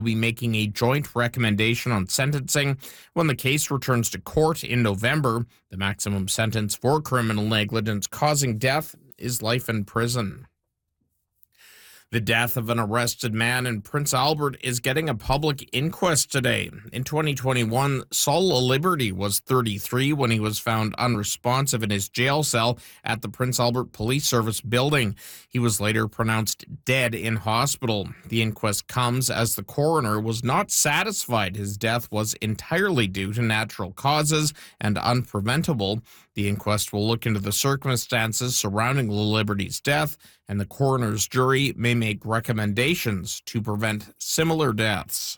will be making a joint recommendation on sentencing when the case returns to court in November. The maximum sentence for criminal negligence causing death is life in prison. The death of an arrested man in Prince Albert is getting a public inquest today. In 2021, Saul Liberty was 33 when he was found unresponsive in his jail cell at the Prince Albert Police Service building. He was later pronounced dead in hospital. The inquest comes as the coroner was not satisfied his death was entirely due to natural causes and unpreventable. The inquest will look into the circumstances surrounding Liberty's death, and the coroner's jury may make recommendations to prevent similar deaths.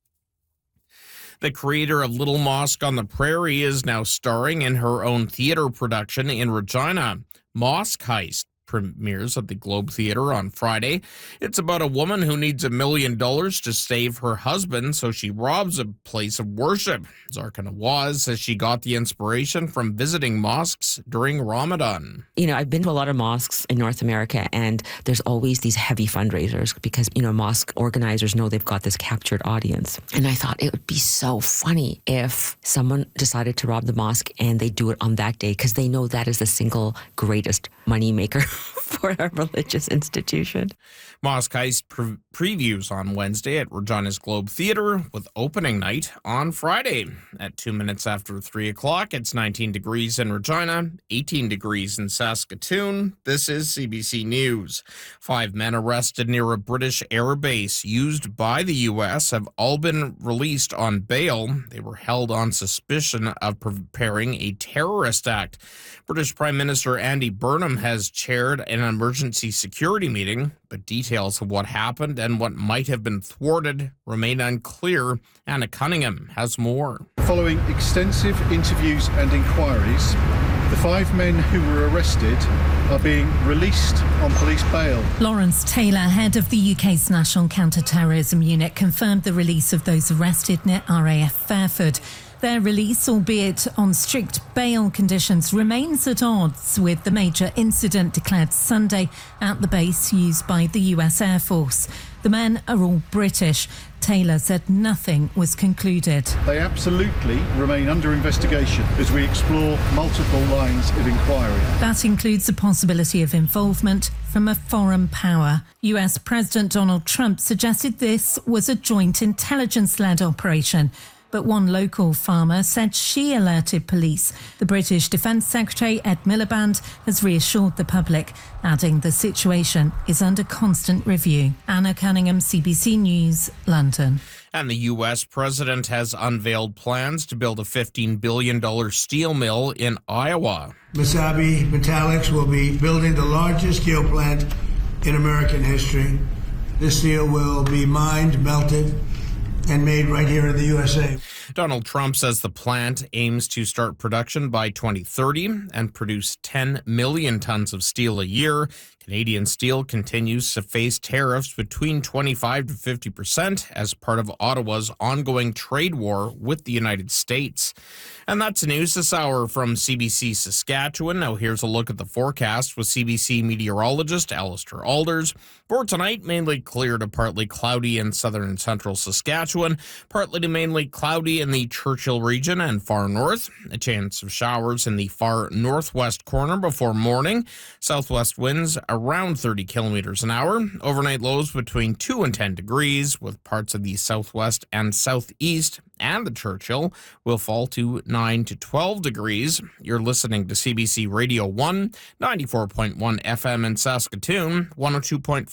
The creator of Little Mosque on the Prairie is now starring in her own theater production in Regina. Mosque Heist premieres at the Globe Theatre on Friday. It's about a woman who needs $1 million to save her husband, so she robs a place of worship. Zarka Nawaz says she got the inspiration from visiting mosques during Ramadan. I've been to a lot of mosques in North America, and there's always these heavy fundraisers because, mosque organizers know they've got this captured audience. And I thought it would be so funny if someone decided to rob the mosque and they do it on that day because they know that is the single greatest moneymaker for a religious institution. Mosque Heist previews on Wednesday at Regina's Globe Theatre with opening night on Friday. At 2 minutes after 3 o'clock, it's 19 degrees in Regina, 18 degrees in Saskatoon. This is CBC News. 5 men arrested near a British air base used by the U.S. have all been released on bail. They were held on suspicion of preparing a terrorist act. British Prime Minister Andy Burnham has chaired an emergency security meeting, but details of what happened and what might have been thwarted remain unclear. Anna Cunningham has more. Following extensive interviews and inquiries, the 5 men who were arrested are being released on police bail. Lawrence Taylor, head of the UK's National Counter-Terrorism Unit, confirmed the release of those arrested near RAF Fairford. Their release, albeit on strict bail conditions, remains at odds with the major incident declared Sunday at the base used by the US Air Force. The men are all British. Taylor said nothing was concluded. They absolutely remain under investigation as we explore multiple lines of inquiry. That includes the possibility of involvement from a foreign power. US President Donald Trump suggested this was a joint intelligence-led operation. But one local farmer said she alerted police. The British Defence Secretary, Ed Miliband, has reassured the public, adding the situation is under constant review. Anna Cunningham, CBC News, London. And the U.S. president has unveiled plans to build a $15 billion steel mill in Iowa. Mesabi Metallics will be building the largest steel plant in American history. This steel will be mined, melted, and made right here in the USA. Donald Trump says the plant aims to start production by 2030 and produce 10 million tons of steel a year. Canadian steel continues to face tariffs between 25 to 50% as part of Ottawa's ongoing trade war with the United States. And that's news this hour from CBC Saskatchewan. Now here's a look at the forecast with CBC meteorologist Alistair Alders. For tonight, mainly clear to partly cloudy in southern and central Saskatchewan, partly to mainly cloudy in the Churchill region and far north. A chance of showers in the far northwest corner before morning. Southwest winds around 30 kilometers an hour. Overnight lows between 2 and 10 degrees, with parts of the southwest and southeast and the Churchill will fall to 9 to 12 degrees. You're listening to CBC Radio 1, 94.1 FM in Saskatoon, 102.5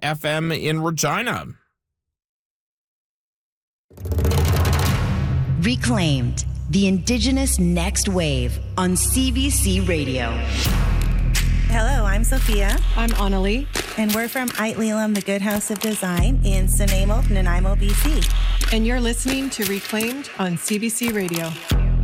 FM in Regina. Reclaimed, the Indigenous Next Wave on CBC Radio. Hello, I'm Sophia. I'm Annalie. And we're from Aitlelam, the Good House of Design in Nanaimo, BC. And you're listening to Reclaimed on CBC Radio.